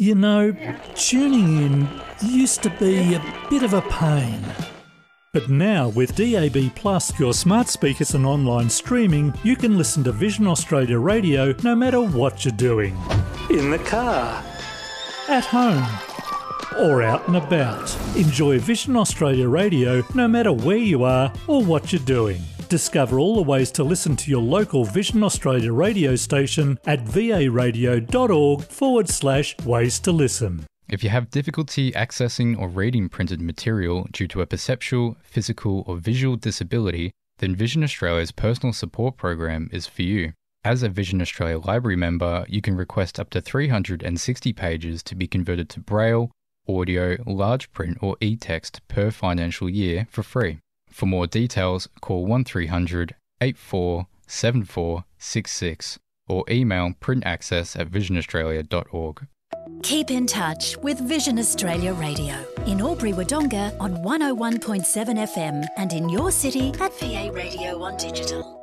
You know, tuning in used to be a bit of a pain. But now with DAB+, your smart speakers and online streaming, you can listen to Vision Australia Radio no matter what you're doing. In the car, at home, or out and about. Enjoy Vision Australia Radio no matter where you are or what you're doing. Discover all the ways to listen to your local Vision Australia radio station at varadio.org/ways to listen. If you have difficulty accessing or reading printed material due to a perceptual, physical or visual disability, then Vision Australia's personal support program is for you. As a Vision Australia Library member, you can request up to 360 pages to be converted to Braille, audio, large print or e-text per financial year for free. For more details, call 1300 847466 or email printaccess@visionaustralia.org. Keep in touch with Vision Australia Radio in Albury-Wodonga on 101.7 FM and in your city at VA Radio on digital.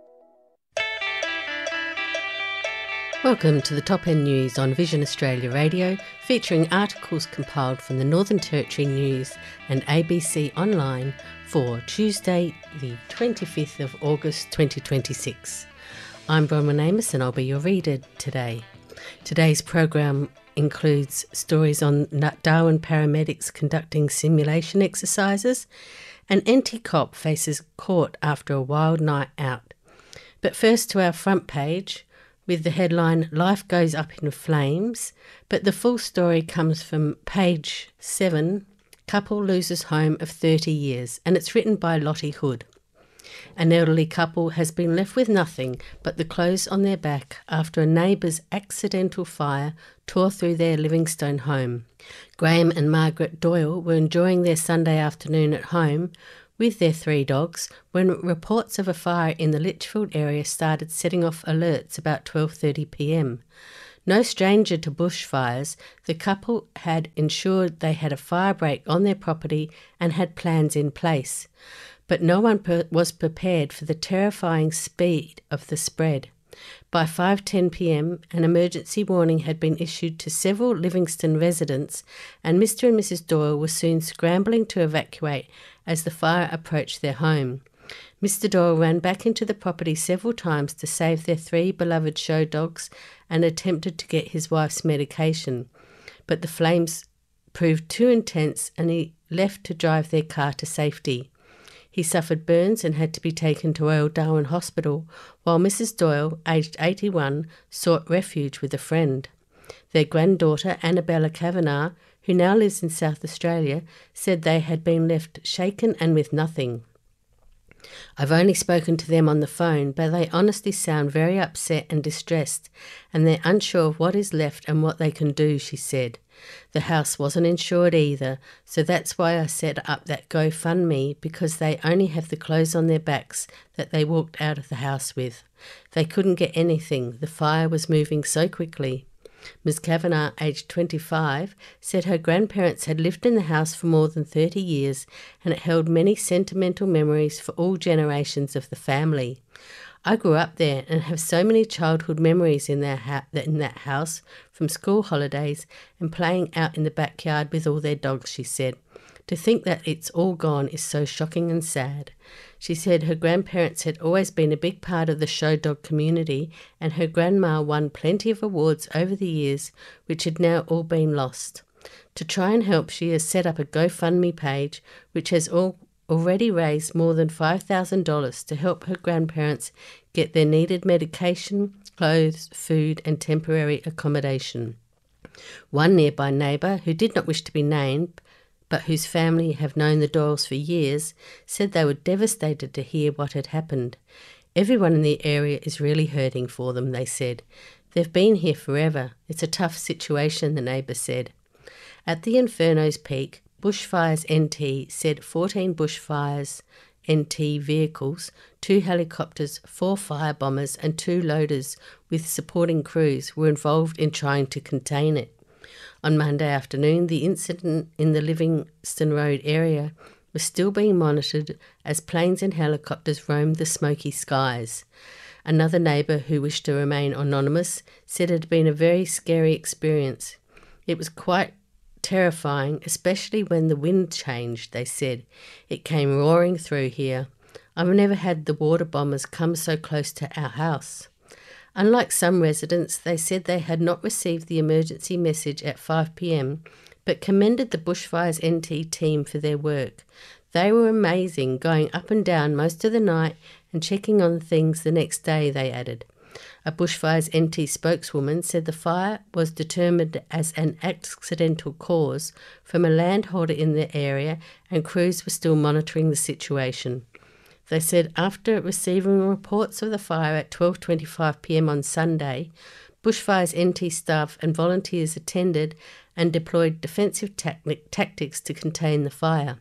Welcome to the Top End News on Vision Australia Radio, featuring articles compiled from the Northern Territory News and ABC Online for Tuesday, the 25th of August 2026. I'm Bronwyn Amos and I'll be your reader today. Today's program includes stories on Darwin paramedics conducting simulation exercises, and NT Cop faces court after a wild night out. But first to our front page with the headline, Life Goes Up in Flames, but the full story comes from page 7, Couple Loses Home of 30 Years, and it's written by Lottie Hood. An elderly couple has been left with nothing but the clothes on their back after a neighbour's accidental fire tore through their Livingstone home. Graham and Margaret Doyle were enjoying their Sunday afternoon at home with their 3 dogs when reports of a fire in the Litchfield area started setting off alerts about 12:30 p.m. No stranger to bushfires, the couple had ensured they had a fire break on their property and had plans in place. But no one was prepared for the terrifying speed of the spread. By 5:10 p.m, an emergency warning had been issued to several Livingston residents, and Mr. and Mrs. Doyle were soon scrambling to evacuate as the fire approached their home. Mr. Doyle ran back into the property several times to save their 3 beloved show dogs and attempted to get his wife's medication, but the flames proved too intense and he left to drive their car to safety. He suffered burns and had to be taken to Royal Darwin Hospital, while Mrs. Doyle, aged 81, sought refuge with a friend. Their granddaughter, Annabella Kavanagh, who now lives in South Australia, said they had been left shaken and with nothing. I've only spoken to them on the phone, but they honestly sound very upset and distressed, and they're unsure of what is left and what they can do, she said. The house wasn't insured either, so that's why I set up that GoFundMe, because they only have the clothes on their backs that they walked out of the house with. They couldn't get anything. The fire was moving so quickly. Ms. Kavanagh, aged 25, said her grandparents had lived in the house for more than 30 years and it held many sentimental memories for all generations of the family. I grew up there and have so many childhood memories in that house, from school holidays and playing out in the backyard with all their dogs, she said. To think that it's all gone is so shocking and sad. She said her grandparents had always been a big part of the show dog community, and her grandma won plenty of awards over the years, which had now all been lost. To try and help, she has set up a GoFundMe page, which has already raised more than $5,000 to help her grandparents get their needed medication, clothes, food and temporary accommodation. One nearby neighbour, who did not wish to be named, but whose family have known the Doyles for years, said they were devastated to hear what had happened. Everyone in the area is really hurting for them, they said. They've been here forever. It's a tough situation, the neighbour said. At the Inferno's peak, Bushfires NT said 14 bushfires NT vehicles, 2 helicopters, 4 fire bombers and 2 loaders with supporting crews were involved in trying to contain it. On Monday afternoon, the incident in the Livingston Road area was still being monitored as planes and helicopters roamed the smoky skies. Another neighbour who wished to remain anonymous said it had been a very scary experience. It was quite terrifying, especially when the wind changed, they said. It came roaring through here. I've never had the water bombers come so close to our house. Unlike some residents, they said they had not received the emergency message at 5 p.m, but commended the Bushfires NT team for their work. They were amazing, going up and down most of the night and checking on things the next day, they added. A Bushfires NT spokeswoman said the fire was determined as an accidental cause from a landholder in the area and crews were still monitoring the situation. They said after receiving reports of the fire at 12:25 p.m. on Sunday, Bushfires NT staff and volunteers attended and deployed defensive tactics to contain the fire.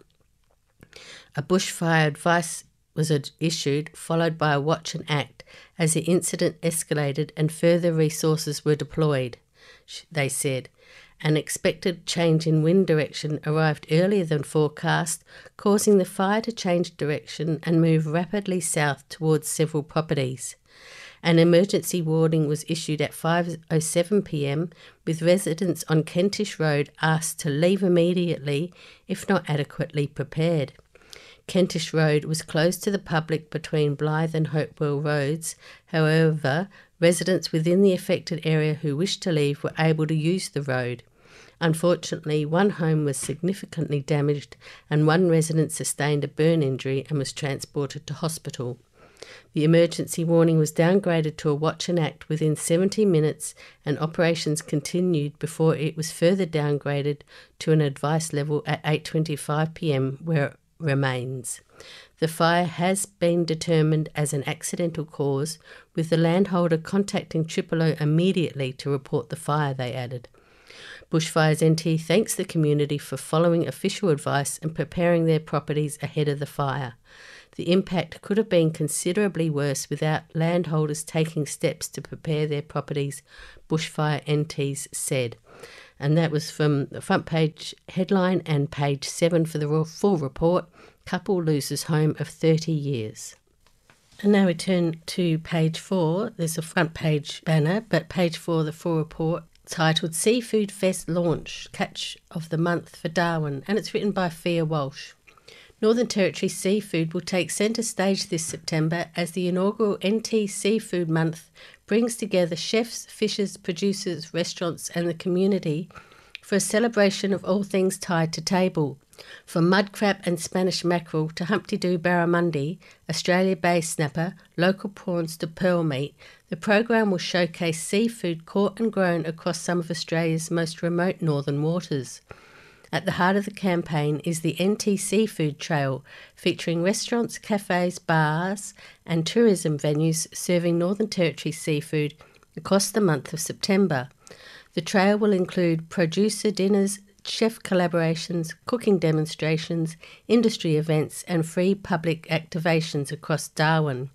A bushfire advice was issued, followed by a watch and act as the incident escalated and further resources were deployed, they said. An expected change in wind direction arrived earlier than forecast, causing the fire to change direction and move rapidly south towards several properties. An emergency warning was issued at 5:07 p.m, with residents on Kentish Road asked to leave immediately if not adequately prepared. Kentish Road was closed to the public between Blythe and Hopewell Roads. However, residents within the affected area who wished to leave were able to use the road. Unfortunately, one home was significantly damaged and one resident sustained a burn injury and was transported to hospital. The emergency warning was downgraded to a watch and act within 70 minutes and operations continued before it was further downgraded to an advice level at 8:25 p.m, where it remains. The fire has been determined as an accidental cause, with the landholder contacting O immediately to report the fire, they added. Bushfires NT thanks the community for following official advice and preparing their properties ahead of the fire. The impact could have been considerably worse without landholders taking steps to prepare their properties, Bushfire NTs said. And that was from the front page headline and page 7 for the full report. Couple loses home of 30 years. And now we turn to page 4. There's a front page banner, but page 4, the full report, titled Seafood Fest Launch, Catch of the Month for Darwin, and it's written by Fia Walsh. Northern Territory Seafood will take centre stage this September as the inaugural NT Seafood Month brings together chefs, fishers, producers, restaurants and the community for a celebration of all things tied to table. From mud crab and Spanish mackerel to Humpty Doo barramundi, Australia Bay snapper, local prawns to pearl meat, the program will showcase seafood caught and grown across some of Australia's most remote northern waters. At the heart of the campaign is the NT Seafood Trail, featuring restaurants, cafes, bars and tourism venues serving Northern Territory seafood across the month of September. The trail will include producer dinners, chef collaborations, cooking demonstrations, industry events and free public activations across Darwin.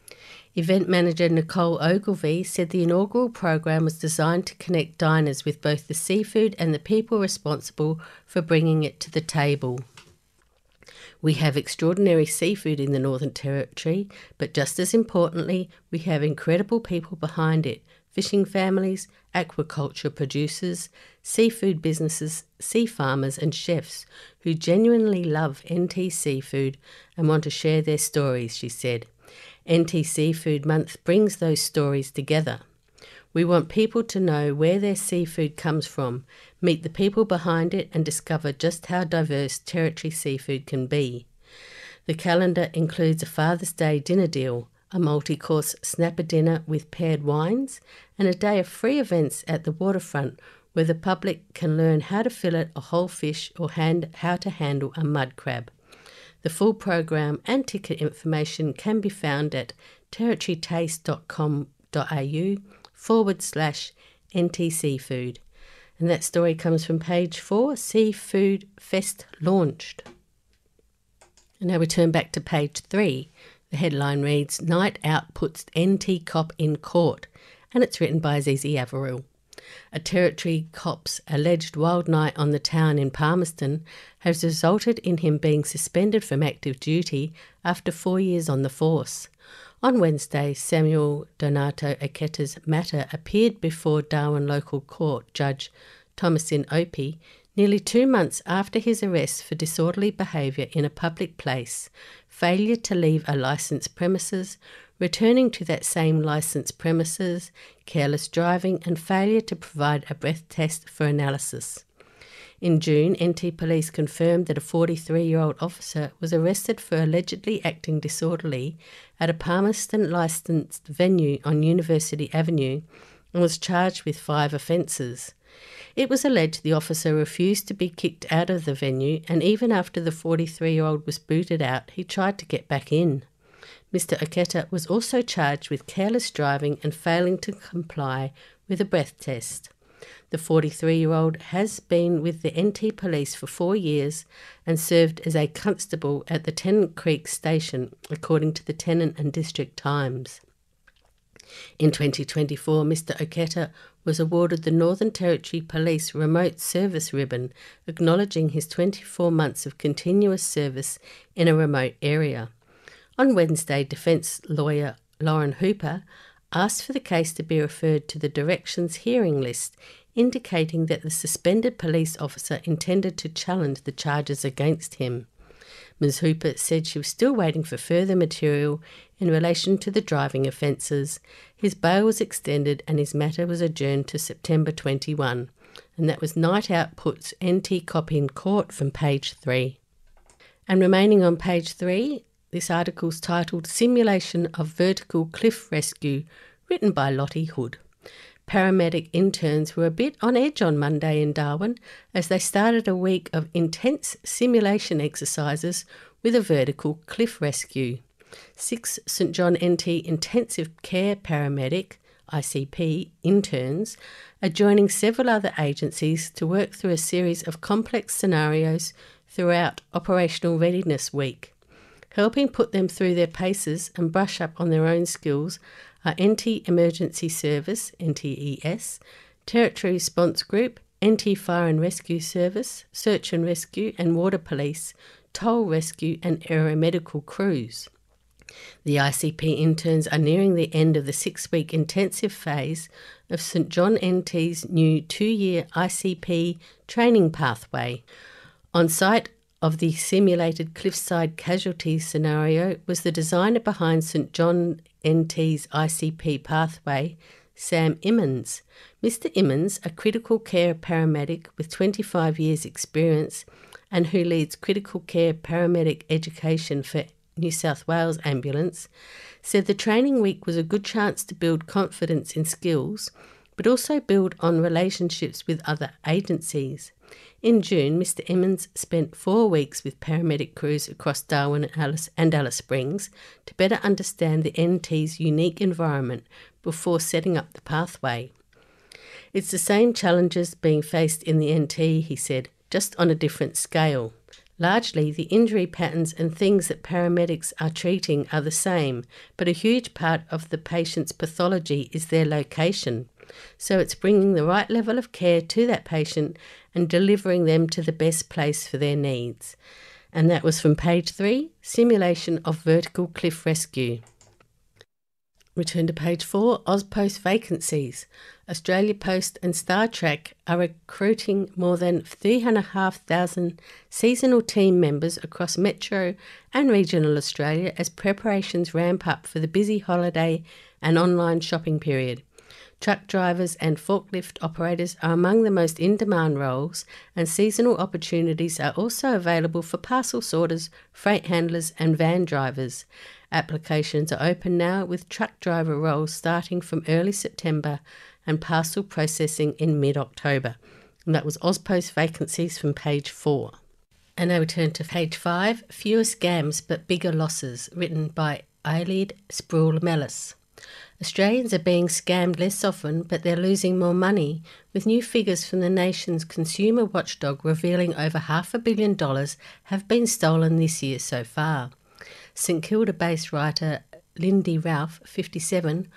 Event manager Nicole Ogilvie said the inaugural program was designed to connect diners with both the seafood and the people responsible for bringing it to the table. We have extraordinary seafood in the Northern Territory, but just as importantly, we have incredible people behind it, fishing families, aquaculture producers, seafood businesses, sea farmers and chefs who genuinely love NT seafood and want to share their stories, she said. NT Seafood Month brings those stories together. We want people to know where their seafood comes from, meet the people behind it and discover just how diverse Territory seafood can be. The calendar includes a Father's Day dinner deal, a multi-course snapper dinner with paired wines, and a day of free events at the waterfront where the public can learn how to fillet a whole fish or how to handle a mud crab. The full program and ticket information can be found at territorytaste.com.au/NT Seafood. And that story comes from page 4, Seafood Fest Launched. And now we turn back to page 3. The headline reads, Night Out Puts NT Cop in Court, and it's written by Zizi Averill. A Territory cop's alleged wild night on the town in Palmerston has resulted in him being suspended from active duty after 4 years on the force. On Wednesday, Samuel Donato Aketa's matter appeared before Darwin Local Court Judge Thomasin Opie, nearly 2 months after his arrest for disorderly behaviour in a public place, failure to leave a licensed premises, returning to that same licensed premises, careless driving and failure to provide a breath test for analysis. In June, NT Police confirmed that a 43-year-old officer was arrested for allegedly acting disorderly at a Palmerston licensed venue on University Avenue and was charged with 5 offences. It was alleged the officer refused to be kicked out of the venue, and even after the 43-year-old was booted out, he tried to get back in. Mr. Oketa was also charged with careless driving and failing to comply with a breath test. The 43-year-old has been with the NT Police for 4 years and served as a constable at the Tennant Creek station, according to the Tennant and District Times. In 2024, Mr. Oketa was awarded the Northern Territory Police Remote Service Ribbon, acknowledging his 24 months of continuous service in a remote area. On Wednesday, defence lawyer Lauren Hooper asked for the case to be referred to the Directions Hearing List, indicating that the suspended police officer intended to challenge the charges against him. Ms. Hooper said she was still waiting for further material in relation to the driving offences. His bail was extended and his matter was adjourned to September 21, and that was Night Output's NT copy in court from page 3. And remaining on page 3, this article's titled Simulation of Vertical Cliff Rescue, written by Lottie Hood. Paramedic interns were a bit on edge on Monday in Darwin as they started a week of intense simulation exercises with a vertical cliff rescue. 6 St John NT Intensive Care Paramedic, ICP, interns are joining several other agencies to work through a series of complex scenarios throughout Operational Readiness Week. Helping put them through their paces and brush up on their own skills are NT Emergency Service, NTES, Territory Response Group, NT Fire and Rescue Service, Search and Rescue and Water Police, Toll Rescue and Aeromedical Crews. The ICP interns are nearing the end of the 6-week intensive phase of St John NT's new 2-year ICP training pathway. On site of the simulated cliffside casualty scenario was the designer behind St John NT's ICP pathway, Sam Immons. Mr. Immons, a critical care paramedic with 25 years' experience and who leads critical care paramedic education for New South Wales Ambulance, said the training week was a good chance to build confidence in skills, but also build on relationships with other agencies. In June, Mr. Emmons spent 4 weeks with paramedic crews across Darwin and Alice Springs to better understand the NT's unique environment before setting up the pathway. It's the same challenges being faced in the NT, he said, just on a different scale. Largely, the injury patterns and things that paramedics are treating are the same, but a huge part of the patient's pathology is their location. So it's bringing the right level of care to that patient and delivering them to the best place for their needs. And that was from page 3, Simulation of Vertical Cliff Rescue. Return to page 4, AusPost vacancies. Australia Post and Star Trek are recruiting more than 3,500 seasonal team members across metro and regional Australia as preparations ramp up for the busy holiday and online shopping period. Truck drivers and forklift operators are among the most in-demand roles, and seasonal opportunities are also available for parcel sorters, freight handlers and van drivers. Applications are open now, with truck driver roles starting from early September and parcel processing in mid-October. And that was AusPost vacancies from page 4. And now we turn to page 5, Fewer Scams but Bigger Losses, written by Eilid Sproul-Mellis. Australians are being scammed less often, but they're losing more money, with new figures from the nation's consumer watchdog revealing over $500 million have been stolen this year so far. St Kilda-based writer Lindy Ralph, 57,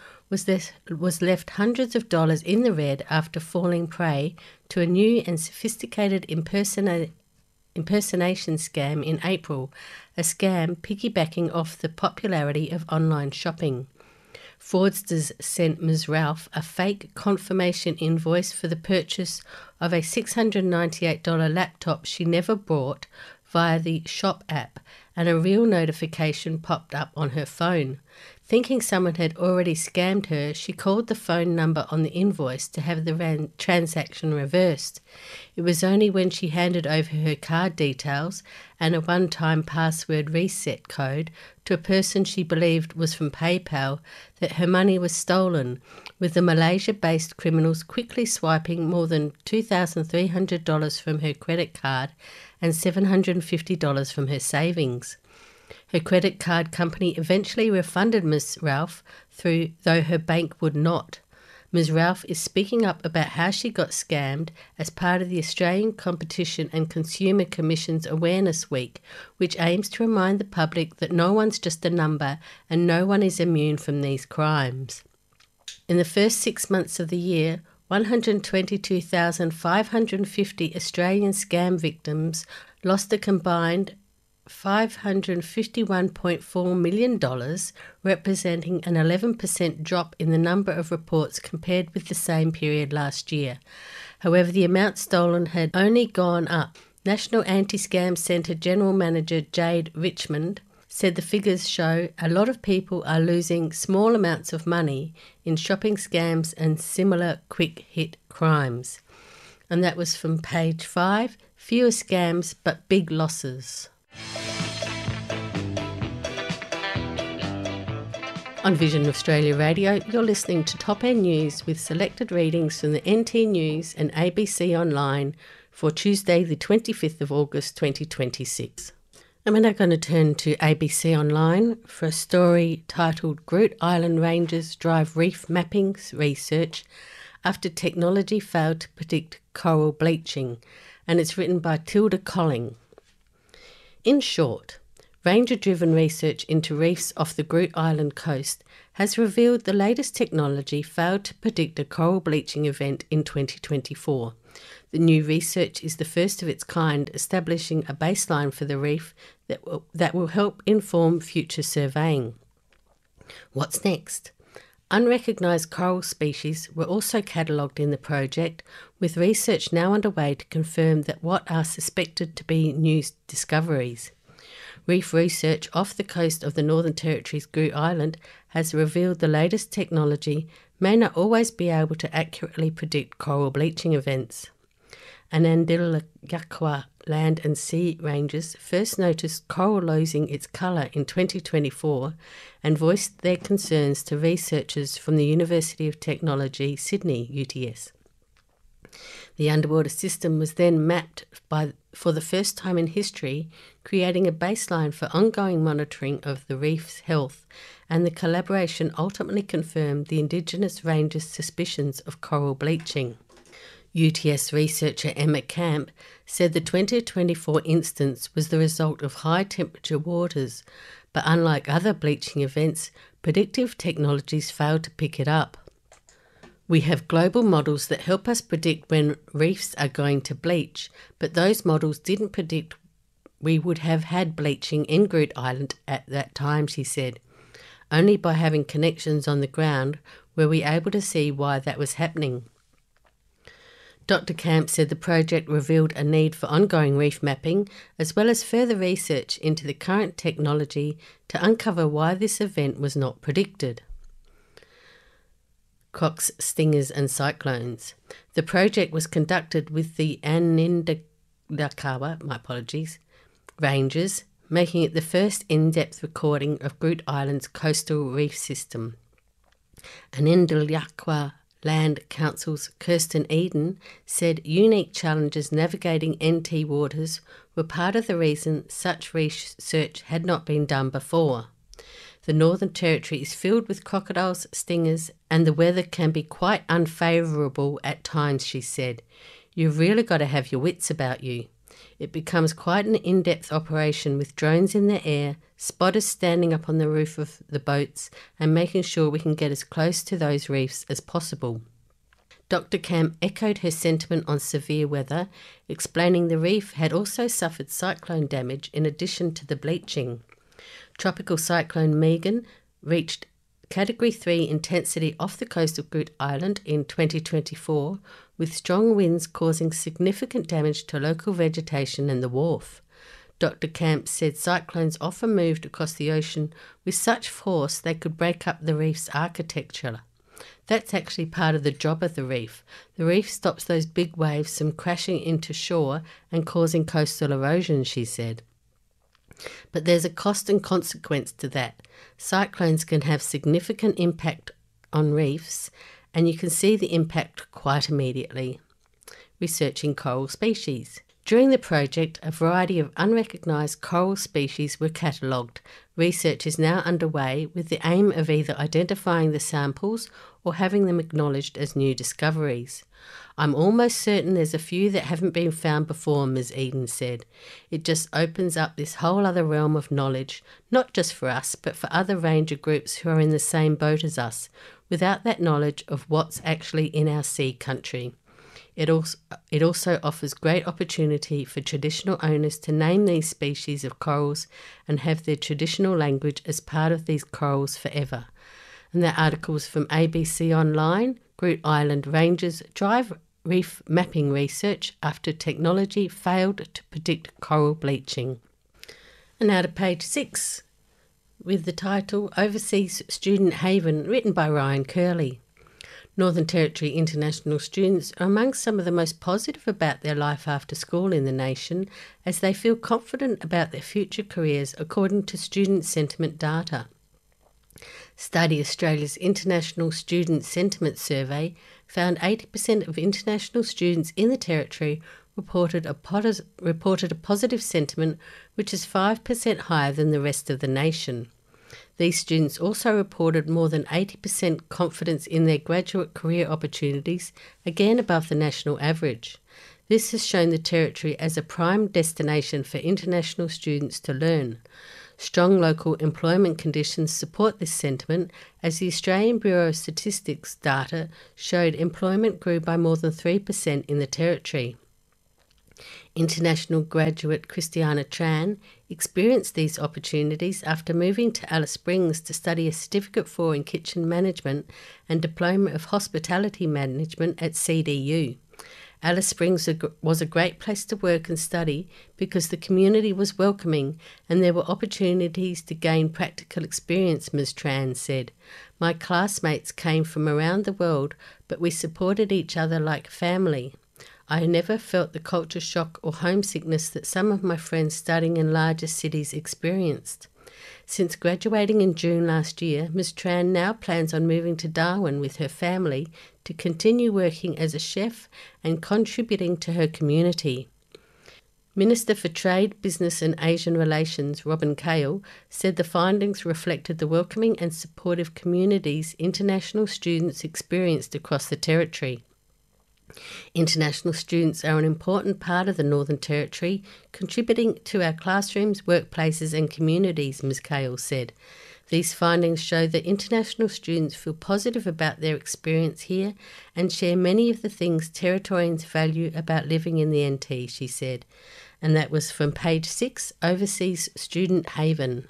was left hundreds of dollars in the red after falling prey to a new and sophisticated impersonation scam in April, a scam piggybacking off the popularity of online shopping. fraudsters sent Ms. Ralph a fake confirmation invoice for the purchase of a $698 laptop she never bought via the Shop app, and a real notification popped up on her phone. Thinking someone had already scammed her, she called the phone number on the invoice to have the transaction reversed. It was only when she handed over her card details and a one-time password reset code to a person she believed was from PayPal that her money was stolen, with the Malaysia-based criminals quickly swiping more than $2,300 from her credit card and $750 from her savings. Her credit card company eventually refunded Ms. Ralph, though her bank would not. Ms. Ralph is speaking up about how she got scammed as part of the Australian Competition and Consumer Commission's Awareness Week, which aims to remind the public that no one's just a number and no one is immune from these crimes. In the first 6 months of the year, 122,550 Australian scam victims lost a combined $551.4 million, representing an 11% drop in the number of reports compared with the same period last year. However, the amount stolen had only gone up. National Anti-Scam Centre General Manager Jade Richmond said the figures show a lot of people are losing small amounts of money in shopping scams and similar quick-hit crimes. And that was from page 5, Fewer Scams but Big Losses. On Vision Australia Radio, you're listening to Top End News with selected readings from the NT News and ABC Online for Tuesday the 25th of August 2026. And we're now going to turn to ABC Online for a story titled Groote Eylandt Rangers Drive Reef Mappings Research After Technology Failed to Predict Coral Bleaching, and it's written by Tilda Colling. In short, ranger-driven research into reefs off the Groote Eylandt coast has revealed the latest technology failed to predict a coral bleaching event in 2024. The new research is the first of its kind, establishing a baseline for the reef that will help inform future surveying. What's next? Unrecognised coral species were also catalogued in the project, with research now underway to confirm that what are suspected to be new discoveries. Reef research off the coast of the Northern Territory's Groote Eylandt has revealed the latest technology may not always be able to accurately predict coral bleaching events. Anandillyakwah Land and Sea Rangers first noticed coral losing its colour in 2024 and voiced their concerns to researchers from the University of Technology, Sydney, UTS. The underwater system was then mapped for the first time in history, creating a baseline for ongoing monitoring of the reef's health, and the collaboration ultimately confirmed the Indigenous Rangers' suspicions of coral bleaching. UTS researcher Emma Camp said the 2024 instance was the result of high-temperature waters, but unlike other bleaching events, predictive technologies failed to pick it up. We have global models that help us predict when reefs are going to bleach, but those models didn't predict we would have had bleaching in Groote Eylandt at that time, she said. Only by having connections on the ground were we able to see why that was happening. Dr. Camp said the project revealed a need for ongoing reef mapping, as well as further research into the current technology to uncover why this event was not predicted. Crocs, Stingers and Cyclones. The project was conducted with the Anandillyakwah Rangers, making it the first in-depth recording of Groote Eylandt's coastal reef system. Anandillyakwah Land Council's Kirsten Eden said unique challenges navigating NT waters were part of the reason such research had not been done before. The Northern Territory is filled with crocodiles, stingers, and the weather can be quite unfavourable at times, she said. You've really got to have your wits about you. It becomes quite an in-depth operation with drones in the air, spotters standing up on the roof of the boats and making sure we can get as close to those reefs as possible. Dr. Camp echoed her sentiment on severe weather, explaining the reef had also suffered cyclone damage in addition to the bleaching. Tropical cyclone Megan reached Category 3 intensity off the coast of Groote Eylandt in 2024, with strong winds causing significant damage to local vegetation and the wharf. Dr. Camp said cyclones often moved across the ocean with such force they could break up the reef's architecture. That's actually part of the job of the reef. The reef stops those big waves from crashing into shore and causing coastal erosion, she said. But there's a cost and consequence to that. Cyclones can have significant impact on reefs, and you can see the impact quite immediately. Researching coral species. During the project, a variety of unrecognised coral species were catalogued. Research is now underway with the aim of either identifying the samples or having them acknowledged as new discoveries. I'm almost certain there's a few that haven't been found before, Ms. Eden said. It just opens up this whole other realm of knowledge, not just for us, but for other ranger groups who are in the same boat as us, without that knowledge of what's actually in our sea country. It also offers great opportunity for traditional owners to name these species of corals and have their traditional language as part of these corals forever. And that article was from ABC Online. Groote Eylandt Rangers drive reef mapping research after technology failed to predict coral bleaching. And now to page 6 with the title Overseas Student Haven, written by Ryan Curley. Northern Territory international students are among some of the most positive about their life after school in the nation, as they feel confident about their future careers, according to student sentiment data. Study Australia's International Student Sentiment Survey found 80% of international students in the Territory reported a positive sentiment, which is 5% higher than the rest of the nation. These students also reported more than 80% confidence in their graduate career opportunities, again above the national average. This has shown the Territory as a prime destination for international students to learn. Strong local employment conditions support this sentiment, as the Australian Bureau of Statistics data showed employment grew by more than 3% in the Territory. International graduate Christiana Tran experienced these opportunities after moving to Alice Springs to study a Certificate 4 in Kitchen Management and Diploma of Hospitality Management at CDU. Alice Springs was a great place to work and study because the community was welcoming and there were opportunities to gain practical experience, Ms. Tran said. My classmates came from around the world, but we supported each other like family. I never felt the culture shock or homesickness that some of my friends studying in larger cities experienced. Since graduating in June last year, Ms. Tran now plans on moving to Darwin with her family to continue working as a chef and contributing to her community. Minister for Trade, Business and Asian Relations, Robin Cale, said the findings reflected the welcoming and supportive communities international students experienced across the Territory. International students are an important part of the Northern Territory, contributing to our classrooms, workplaces and communities, Ms. Cale said. These findings show that international students feel positive about their experience here and share many of the things Territorians value about living in the NT, she said. And that was from page 6, Overseas Student Haven.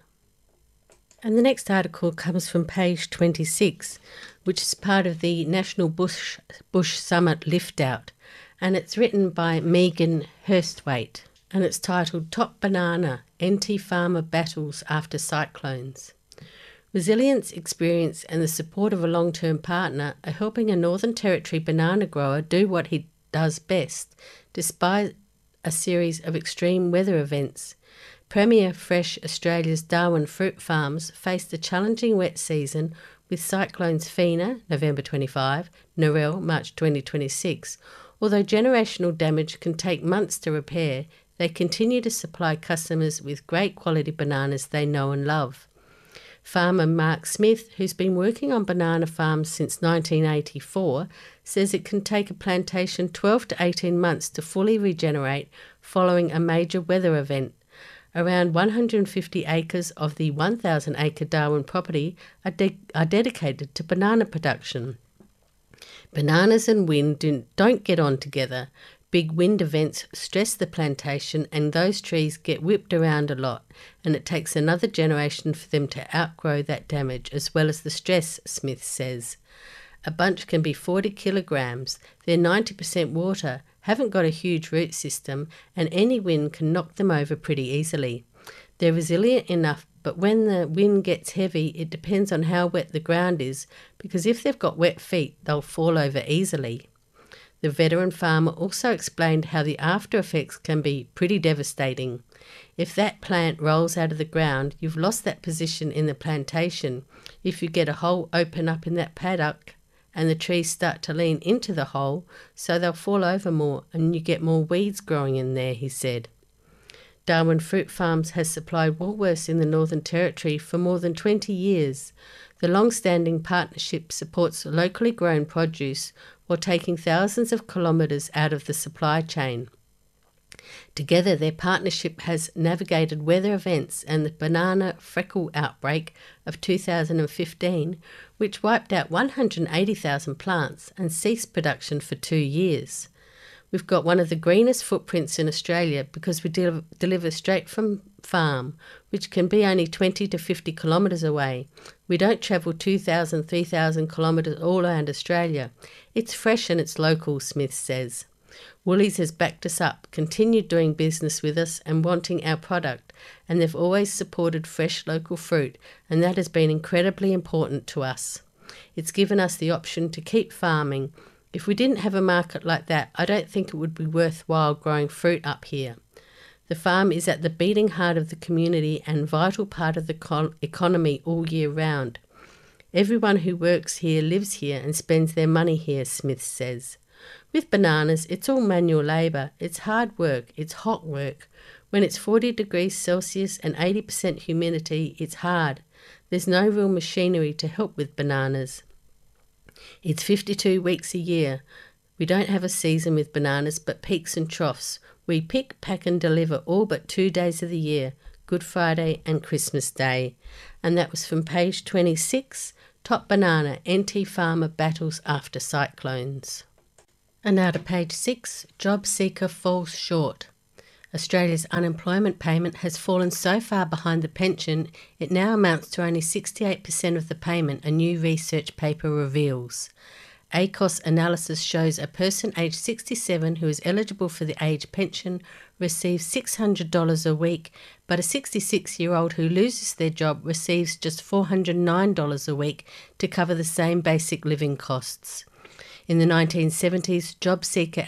And the next article comes from page 26, which is part of the National Bush Summit Lift Out, and it's written by Megan Hurstwaite, and it's titled Top Banana, NT Farmer Battles After Cyclones. Resilience, experience and the support of a long-term partner are helping a Northern Territory banana grower do what he does best, despite a series of extreme weather events. Premier Fresh Australia's Darwin Fruit Farms faced a challenging wet season with cyclones Fina, November 25, Narelle, March 2026. Although generational damage can take months to repair, they continue to supply customers with great quality bananas they know and love. Farmer Mark Smith, who's been working on banana farms since 1984, says it can take a plantation 12 to 18 months to fully regenerate following a major weather event. Around 150 acres of the 1,000-acre Darwin property are dedicated to banana production. Bananas and wind don't get on together. Big wind events stress the plantation and those trees get whipped around a lot, and it takes another generation for them to outgrow that damage as well as the stress, Smith says. A bunch can be 40 kilograms, they're 90% water, haven't got a huge root system, and any wind can knock them over pretty easily. They're resilient enough, but when the wind gets heavy, it depends on how wet the ground is, because if they've got wet feet, they'll fall over easily. The veteran farmer also explained how the after effects can be pretty devastating. If that plant rolls out of the ground, you've lost that position in the plantation. If you get a hole open up in that paddock and the trees start to lean into the hole, so they'll fall over more and you get more weeds growing in there, he said. Darwin Fruit Farms has supplied Woolworths in the Northern Territory for more than 20 years. The long-standing partnership supports locally grown produce while taking thousands of kilometres out of the supply chain. Together, their partnership has navigated weather events and the banana freckle outbreak of 2015, which wiped out 180,000 plants and ceased production for 2 years. We've got one of the greenest footprints in Australia because we deliver straight from farm, which can be only 20 to 50 kilometres away. We don't travel 2,000, 3,000 kilometres all around Australia. It's fresh and it's local, Smith says. Woolies has backed us up, continued doing business with us and wanting our product, and they've always supported fresh local fruit, and that has been incredibly important to us. It's given us the option to keep farming. If we didn't have a market like that, I don't think it would be worthwhile growing fruit up here. The farm is at the beating heart of the community and vital part of the economy all year round. Everyone who works here lives here and spends their money here, Smith says. With bananas, it's all manual labour. It's hard work. It's hot work. When it's 40 degrees Celsius and 80% humidity, it's hard. There's no real machinery to help with bananas. It's 52 weeks a year. We don't have a season with bananas, but peaks and troughs. We pick, pack and deliver all but 2 days of the year, Good Friday and Christmas Day. And that was from page 26, Top Banana, NT Farmer Battles After Cyclones. And now to page 6, Job Seeker Falls Short. Australia's unemployment payment has fallen so far behind the pension, it now amounts to only 68% of the payment, a new research paper reveals. ACOS analysis shows a person aged 67 who is eligible for the age pension receives $600 a week, but a 66-year-old who loses their job receives just $409 a week to cover the same basic living costs. In the 1970s, job seeker